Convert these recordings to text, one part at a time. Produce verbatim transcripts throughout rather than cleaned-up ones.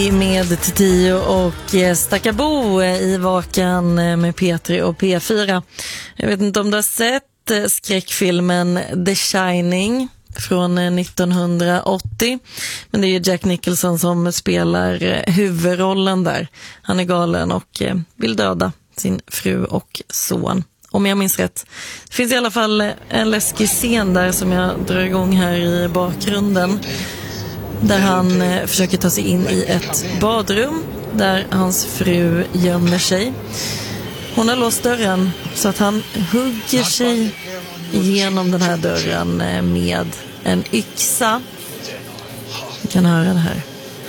Med Tio och Stackabo i Vakan med P tre och P fyra. Jag vet inte om du har sett skräckfilmen The Shining från nittonhundraåttio. Men det är ju Jack Nicholson som spelar huvudrollen där. Han är galen och vill döda sin fru och son. Om jag minns rätt. Det finns i alla fall en läskig scen där som jag drar igång här i bakgrunden. Där han eh, försöker ta sig in i ett badrum där hans fru gömmer sig. Hon har låst dörren så att han hugger sig genom den här dörren eh, med en yxa. Vi kan höra det här.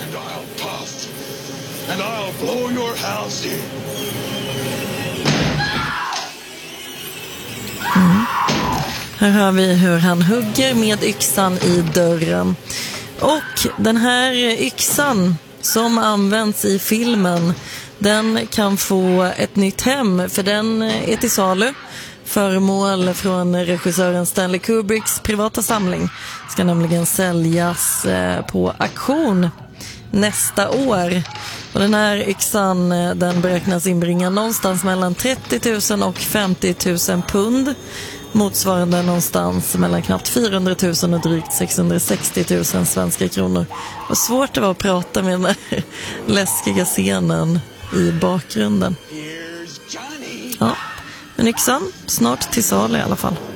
Mm. Här hör vi hur han hugger med yxan i dörren. Och den här yxan som används i filmen, den kan få ett nytt hem, för den är till salu. Föremål från regissören Stanley Kubricks privata samling ska nämligen säljas på auktion nästa år. Och den här yxan, den beräknas inbringa någonstans mellan trettio tusen och femtio tusen pund. Motsvarande någonstans mellan knappt fyrahundratusen och drygt sexhundrasextio tusen svenska kronor. Och svårt det var att prata med den här läskiga scenen i bakgrunden. Ja, men yxan snart till salu i alla fall.